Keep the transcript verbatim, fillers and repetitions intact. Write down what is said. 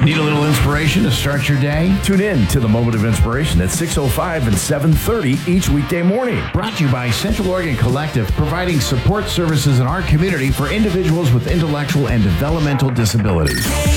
Need a little inspiration to start your day? Tune in to the Moment of Inspiration at six oh five and seven thirty each weekday morning. Brought to you by Central Oregon Collective, providing support services in our community for individuals with intellectual and developmental disabilities.